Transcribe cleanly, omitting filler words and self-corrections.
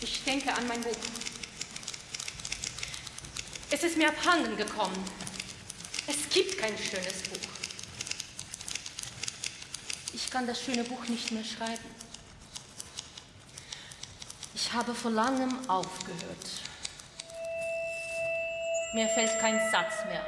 Ich denke an mein Buch. Es ist mir abhanden gekommen. Es gibt kein schönes Buch. Ich kann das schöne Buch nicht mehr schreiben. Ich habe vor langem aufgehört. Mir fällt kein Satz mehr